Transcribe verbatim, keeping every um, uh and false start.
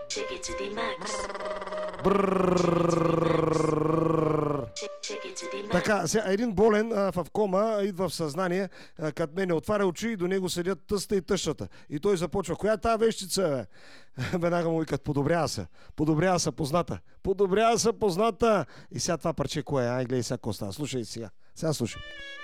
Take it to the max. Така, сега един болен а, в кома идва в съзнание, а, като мене отваря очи и до него седят тъста и тъщата. И той започва: коя е тази вещица, бе? Веднага му викат: подобрява се, подобрява се позната, подобрява се позната. И сега това парче кое е? Ай, гледай сега какво става. Слушай сега, сега слушай.